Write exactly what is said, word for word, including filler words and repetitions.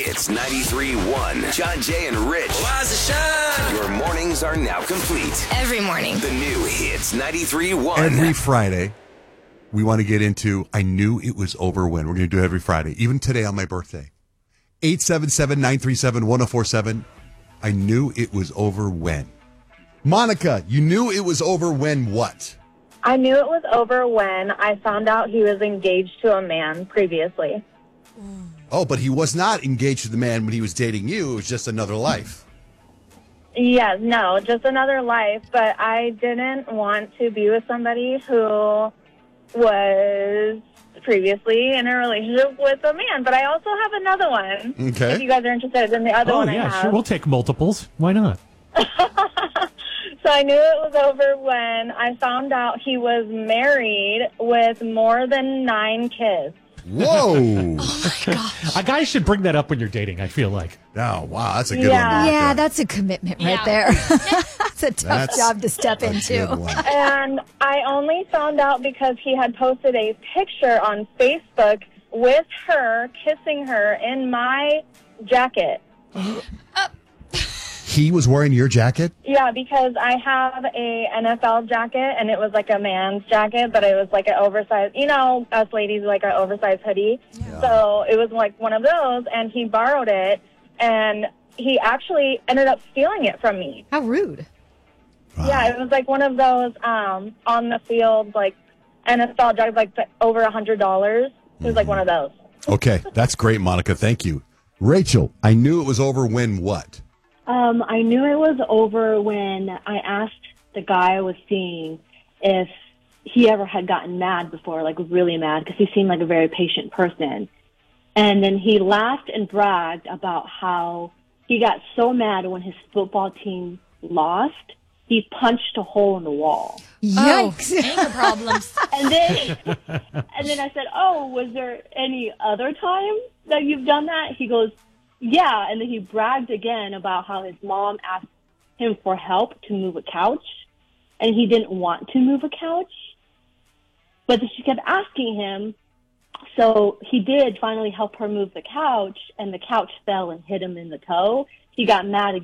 Hits ninety-three point one. John, Jay, and Rich. Rise and shine. Your mornings are now complete. Every morning. The new Hits ninety-three point one. Every Friday, we want to get into I Knew It Was Over When. We're going to do it every Friday, even today on my birthday. eight seven seven, nine three seven, one oh four seven. I knew it was over when. Monica, you knew it was over when what? I knew it was over when I found out he was engaged to a man previously. Oh, but he was not engaged to the man when he was dating you. It was just another life. Yes, no, just another life. But I didn't want to be with somebody who was previously in a relationship with a man. But I also have another one. Okay. If you guys are interested in the other oh, one yeah, I have. sure. We'll take multiples. Why not? So I knew it was over when I found out he was married with more than nine kids. Whoa. Oh, my gosh. A guy should bring that up when you're dating, I feel like. Oh, wow. That's a good Yeah. one. Yeah, Monica. that's a commitment right Yeah. there. That's a tough That's job to step a into. good one. And I only found out because he had posted a picture on Facebook with her kissing her in my jacket. He was wearing your jacket? Yeah, because I have a N F L jacket, and it was like a man's jacket, but it was like an oversized, you know, us ladies like an oversized hoodie. So it was like one of those, and he borrowed it, and he actually ended up stealing it from me. How rude. Yeah, it was like one of those um, on the field, like N F L jackets, like over a hundred dollars. It was like one of those. Okay, that's great, Monica. Thank you. Rachel, I knew it was over when what? Um, I knew it was over when I asked the guy I was seeing if he ever had gotten mad before, like really mad, because he seemed like a very patient person. And then he laughed and bragged about how he got so mad when his football team lost, he punched a hole in the wall. Yikes. Oh, anger problems. And then, and then I said, "Oh, was there any other time that you've done that?" He goes, "Yeah." And then he bragged again about how his mom asked him for help to move a couch, and he didn't want to move a couch. But then she kept asking him, so he did finally help her move the couch, and the couch fell and hit him in the toe. He got mad again.